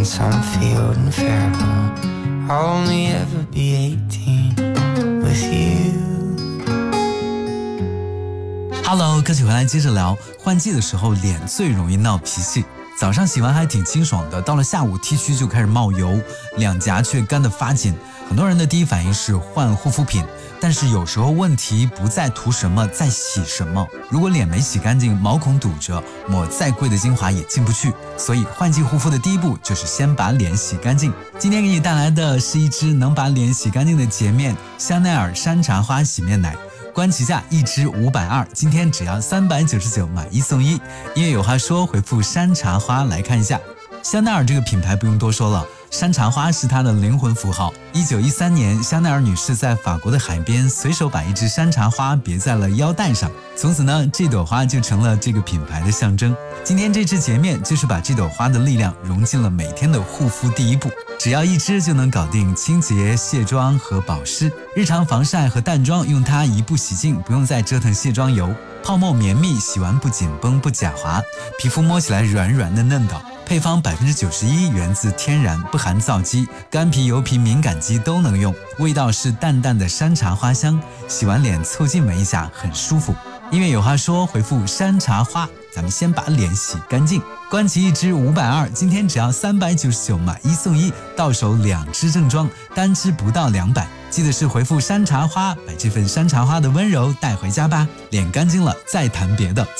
in some field in Faribault. I'll only ever be 18 with you.Hello， 歌曲回来接着聊。换季的时候脸最容易闹脾气，早上洗完还挺清爽的，到了下午 T 区就开始冒油，两颊却干得发紧。很多人的第一反应是换护肤品，但是有时候问题不在涂什么，在洗什么。如果脸没洗干净，毛孔堵着，抹再贵的精华也进不去。所以换季护肤的第一步就是先把脸洗干净。今天给你带来的是一支能把脸洗干净的洁面香奈儿山茶花洗面奶。官旗价一支520，今天只要399，买1送1。因为有话说，回复山茶花来看一下。香奈儿这个品牌不用多说了，山茶花是它的灵魂符号。1913年，香奈儿女士在法国的海边随手把一支山茶花别在了腰带上，从此呢，这朵花就成了这个品牌的象征。今天这支洁面就是把这朵花的力量融进了每天的护肤第一步，只要一支就能搞定清洁、卸妆和保湿。日常防晒和淡妆用它一步洗净，不用再折腾卸妆油，泡沫绵密，洗完不紧绷不假滑，皮肤摸起来软软的嫩的。配方91%源自天然，不含皂基，干皮、油皮、敏感肌都能用。味道是淡淡的山茶花香，洗完脸凑近闻一下，很舒服。因为有话说，回复山茶花，咱们先把脸洗干净。官旗一支520，今天只要399，买1送1，到手2支正装，单支不到200。记得是回复山茶花，把这份山茶花的温柔带回家吧。脸干净了再谈别的。